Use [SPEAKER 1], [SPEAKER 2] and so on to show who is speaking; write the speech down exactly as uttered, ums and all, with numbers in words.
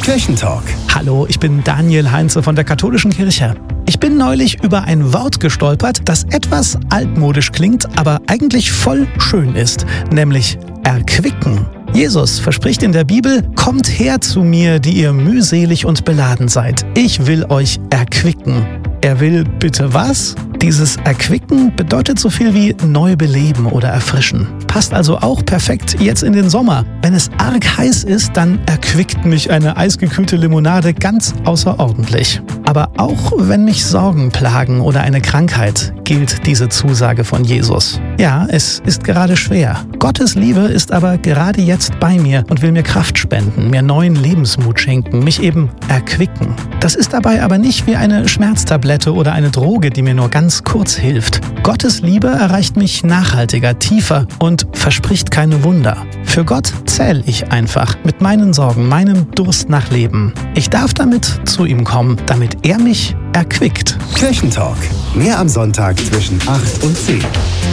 [SPEAKER 1] Kirchentalk.
[SPEAKER 2] Hallo, ich bin Daniel Heinze von der Katholischen Kirche. Ich bin neulich über ein Wort gestolpert, das etwas altmodisch klingt, aber eigentlich voll schön ist, nämlich erquicken. Jesus verspricht in der Bibel: Kommt her zu mir, die ihr mühselig und beladen seid. Ich will euch erquicken. Er will bitte was? Dieses Erquicken bedeutet so viel wie neu beleben oder erfrischen. Passt also auch perfekt jetzt in den Sommer. Wenn es arg heiß ist, dann erquickt mich eine eisgekühlte Limonade ganz außerordentlich. Aber auch wenn mich Sorgen plagen oder eine Krankheit, gilt diese Zusage von Jesus. Ja, es ist gerade schwer. Gottes Liebe ist aber gerade jetzt bei mir und will mir Kraft spenden, mir neuen Lebensmut schenken, mich eben erquicken. Das ist dabei aber nicht wie eine Schmerztablette oder eine Droge, die mir nur ganz kurz hilft. Gottes Liebe erreicht mich nachhaltiger, tiefer und verspricht keine Wunder. Für Gott zähle ich einfach mit meinen Sorgen, meinem Durst nach Leben. Ich darf damit zu ihm kommen, damit er mich erquickt.
[SPEAKER 1] Kirchentalk. Mehr am Sonntag zwischen acht und zehn.